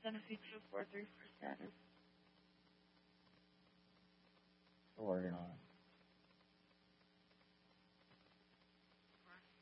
Tennessee 243 for status. We're working on it.